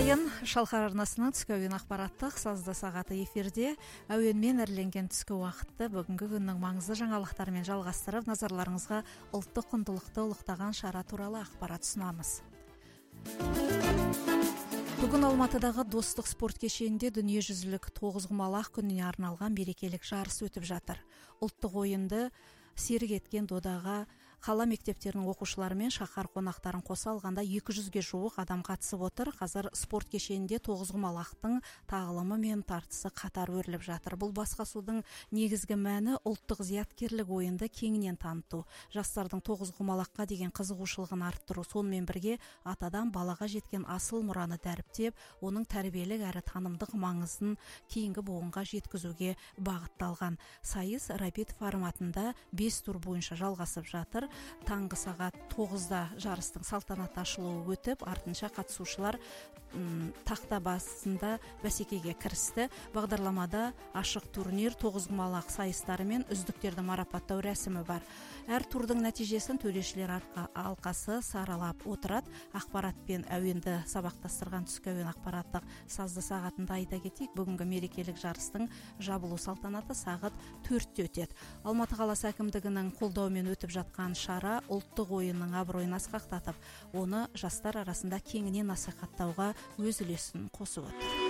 сайын Шалқар арнасының түскі әуен ақпараттық сазды сағаты эфирде. Әуенмен әрленген түскі уақытты бүгінгі күннің маңызды жаңалықтарымен жалғастырып, назарларыңызға ұлттық құндылықты ұлықтаған шара туралы ақпарат ұсынамыз. Бүгін Алматыдағы Достық спорт кешенінде дүниежүзілік тоғызқұмалақ күніне арналған мерекелік жарыс өтіп жатыр. Ұлттық ойынды серік еткен додаға қала мектептерінің оқушылары мен шаһар қонақтарын қоса алғанда 200-ге жуық адам қатысып отыр. Қазір спорт кешенінде тоғызқұмалақтың тағылымы мен тартысы қатар өріліп жатыр. Бұл басқосудың негізгі мәні ұлттық зияткерлік ойынды кеңінен таныту, жастардың тоғызқұмалаққа деген қызығушылығын арттыру, сонымен бірге атадан балаға жеткен асыл мұраны дәріптеп, оның тәрбиелік әрі танымдық маңызын кейінгі буынға жеткізуге бағытталған. Сайыс рапид форматында 5 тур бойынша жалғасып жатыр. Таңғы сағат 9-да жарыстың салтанатты ашылуы өтіп, артынша қатысушылар тақта басында бәсекеге кірісті. Бағдарламада ашық турнир, тоғызқұмалақ сайыстары мен үздіктерді марапаттау рәсімі бар. Әр турдың нәтижесін төрешілер алқасы саралап отырады. Ақпарат пен әуенді сабақтастырған түскі әуен ақпараттық сазды сағатында айта кетейік, бүгінгі мерекелік жарыстың жабылу салтанаты сағат 4-те өтеді. Алматы қаласы әкімдігінің қолдауымен өтіп жатқан шара ұлттық ойынның абыройын асқақтатып, оны жастар арасында кеңінен насихаттауға өз үлесін қосып отыр.